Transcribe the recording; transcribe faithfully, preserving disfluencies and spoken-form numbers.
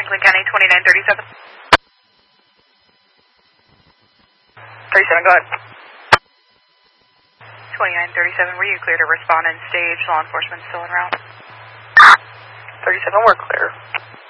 Franklin County, twenty-nine thirty-seven. thirty-seven, go ahead. twenty-nine thirty-seven, were you clear to respond and stage? Law enforcement still en route. thirty-seven, we're clear.